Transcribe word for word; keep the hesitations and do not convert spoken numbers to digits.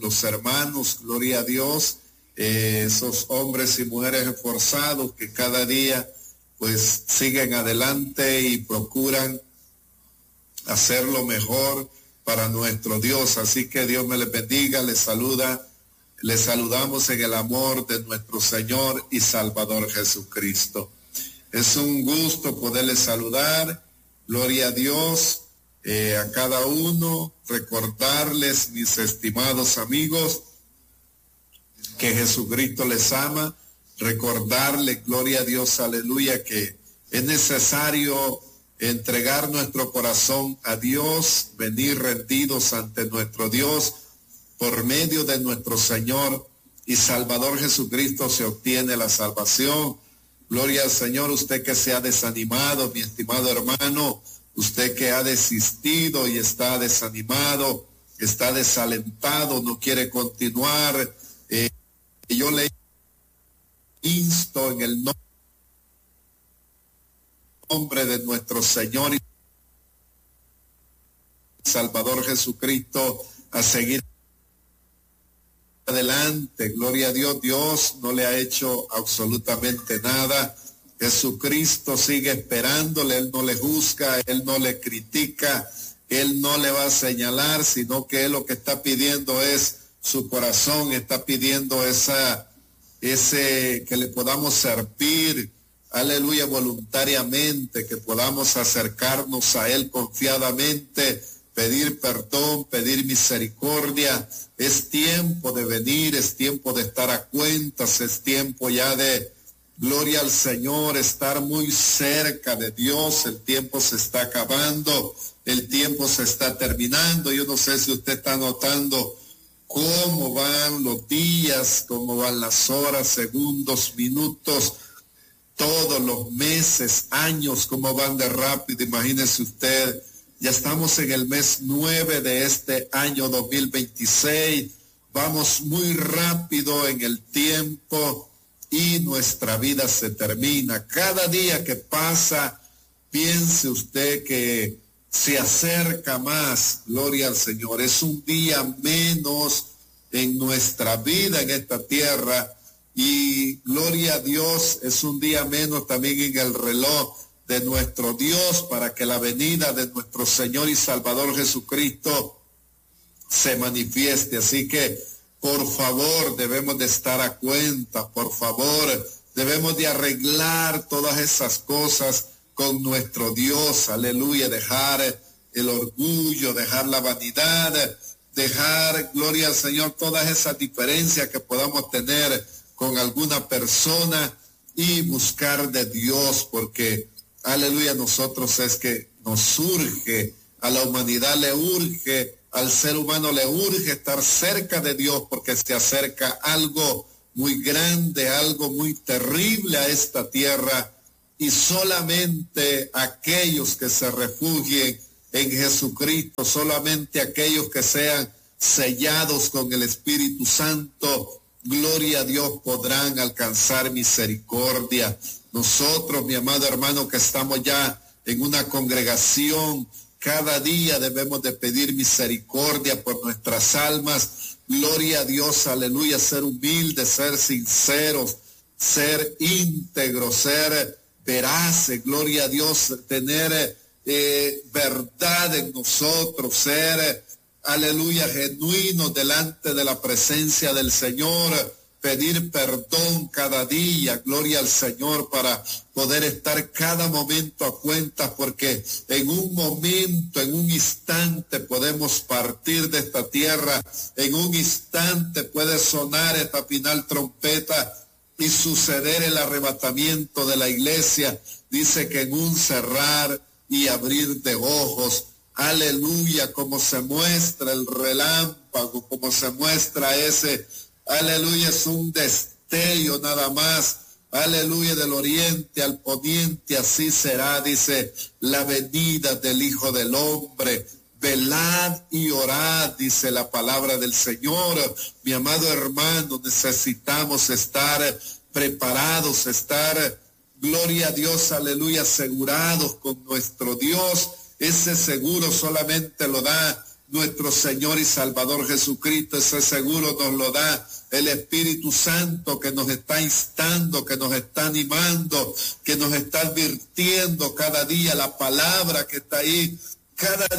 los hermanos, gloria a Dios, eh, esos hombres y mujeres esforzados que cada día pues siguen adelante y procuran hacer lo mejor para nuestro Dios. Así que Dios me les bendiga, les saluda, les saludamos en el amor de nuestro Señor y Salvador Jesucristo. Es un gusto poderles saludar, gloria a Dios, eh, a cada uno, recordarles, mis estimados amigos, que Jesucristo les ama, recordarles, gloria a Dios, aleluya, que es necesario entregar nuestro corazón a Dios, venir rendidos ante nuestro Dios. Por medio de nuestro Señor y Salvador Jesucristo se obtiene la salvación. Gloria al Señor. Usted que se ha desanimado, mi estimado hermano, usted que ha desistido y está desanimado, está desalentado, no quiere continuar, eh, yo le insto en el nombre de nuestro Señor y Salvador Jesucristo a seguir adelante. Gloria a Dios. Dios no le ha hecho absolutamente nada. Jesucristo sigue esperándole, Él no le juzga, Él no le critica, Él no le va a señalar, sino que Él lo que está pidiendo es su corazón, está pidiendo esa, ese, que le podamos servir, aleluya, voluntariamente, que podamos acercarnos a Él confiadamente, pedir perdón, pedir misericordia. Es tiempo de venir, es tiempo de estar a cuentas, es tiempo ya de, gloria al Señor, estar muy cerca de Dios. El tiempo se está acabando, el tiempo se está terminando. Yo no sé si usted está notando cómo van los días, cómo van las horas, segundos, minutos, todos los meses, años, cómo van de rápido. Imagínese usted, ya estamos en el mes nueve de este año dos mil veintiséis, vamos muy rápido en el tiempo y nuestra vida se termina. Cada día que pasa, piense usted que se acerca más, gloria al Señor, es un día menos en nuestra vida en esta tierra y gloria a Dios, es un día menos también en el reloj de nuestro Dios para que la venida de nuestro Señor y Salvador Jesucristo se manifieste. Así que por favor debemos de estar a cuenta, por favor debemos de arreglar todas esas cosas con nuestro Dios, aleluya, dejar el orgullo, dejar la vanidad, dejar, gloria al Señor, todas esas diferencias que podamos tener con alguna persona y buscar de Dios, porque aleluya, nosotros es que nos urge, a la humanidad le urge, al ser humano le urge estar cerca de Dios, porque se acerca algo muy grande, algo muy terrible a esta tierra, y solamente aquellos que se refugien en Jesucristo, solamente aquellos que sean sellados con el Espíritu Santo, gloria a Dios, podrán alcanzar misericordia. Nosotros, mi amado hermano, que estamos ya en una congregación, cada día debemos de pedir misericordia por nuestras almas. Gloria a Dios, aleluya, ser humildes, ser sinceros, ser íntegros, ser veraces, gloria a Dios, tener eh, verdad en nosotros, ser, aleluya, genuinos delante de la presencia del Señor, pedir perdón cada día, gloria al Señor, para poder estar cada momento a cuentas, porque en un momento, en un instante podemos partir de esta tierra, en un instante puede sonar esta final trompeta y suceder el arrebatamiento de la iglesia. Dice que en un cerrar y abrir de ojos, aleluya, como se muestra el relámpago, como se muestra ese, aleluya, es un destello nada más, aleluya, del oriente al poniente, así será, dice, la venida del Hijo del Hombre. Velad y orad, dice la palabra del Señor. Mi amado hermano, necesitamos estar preparados, estar, gloria a Dios, aleluya, asegurados con nuestro Dios. Ese seguro solamente lo da nuestro Señor y Salvador Jesucristo. Ese seguro nos lo da el Espíritu Santo, que nos está instando, que nos está animando, que nos está advirtiendo cada día, la palabra que está ahí, cada